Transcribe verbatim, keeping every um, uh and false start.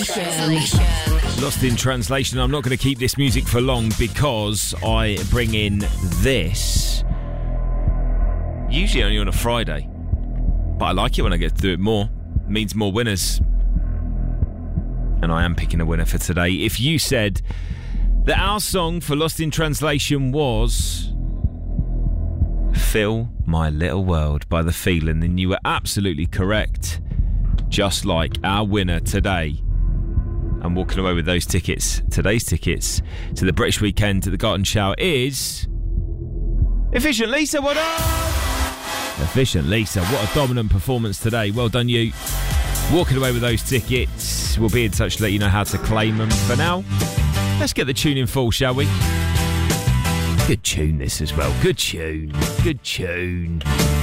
Lost in Translation. I'm not going to keep this music for long because I bring in this usually only on a Friday, but I like it when I get to do it more. It means more winners, and I am picking a winner for today. If you said that our song for Lost in Translation was Fill My Little World by The Feeling, then you were absolutely correct, just like our winner today. I'm walking away with those tickets. Today's tickets to the British Weekend at the Garden Shower is Efficient Lisa. What up? Efficient Lisa, what a dominant performance today. Well done you. Walking away with those tickets. We'll be in touch to let you know how to claim them. For now, let's get the tune in full, shall we? Good tune this as well. Good tune. Good tune.